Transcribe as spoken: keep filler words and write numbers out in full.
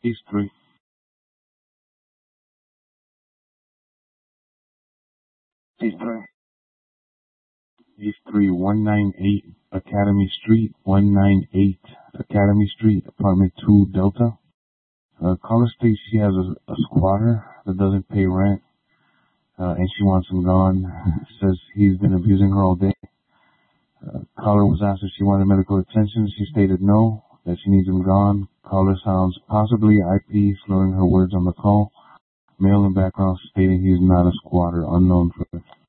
East three. East three. East three, one nine eight Academy Street, one nine eight Academy Street, apartment two Delta. Uh, caller states she has a, a squatter that doesn't pay rent, uh, and she wants him gone. Says he's been abusing her all day. Uh, caller was asked if she wanted medical attention. She stated no, that she needs him gone. Caller sounds possibly I P, slurring her words on the call. Male in background stating he's not a squatter, unknown for